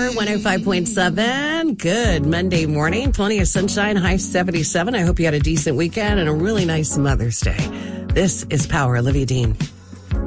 105.7. Good Monday morning. Plenty of sunshine, high 77. I hope you had a decent weekend and a really nice Mother's Day. This is Power. Olivia Dean.